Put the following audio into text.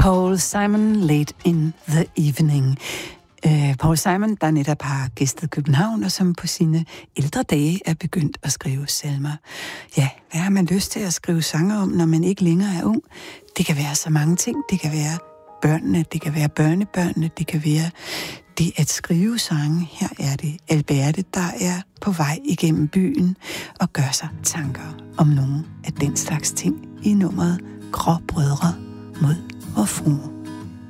Paul Simon, Late in the Evening. Paul Simon, der netop har gæstet København, og som på sine ældre dage er begyndt at skrive salmer. Ja, hvad har man lyst til at skrive sange om, når man ikke længere er ung? Det kan være så mange ting. Det kan være børnene, det kan være børnebørnene, det kan være det at skrive sange. Her er det Alberte, der er på vej igennem byen og gør sig tanker om nogle af den slags ting i nummeret Gråbrødre mod vor frue.